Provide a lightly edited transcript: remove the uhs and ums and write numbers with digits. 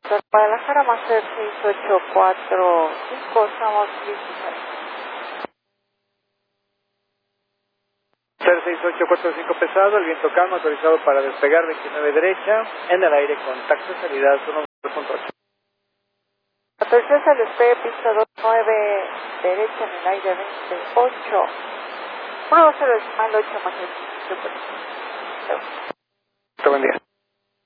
Guadalajara, Master 6845, estamos listos. 6845 pesado, el viento calmo, autorizado para despegar 29 derecha, en el aire, contacto, salida 1.8. Autorización al despegue, pista 29 derecha, en el aire 28. 1-0 decimal 8 más el 5. Buen día.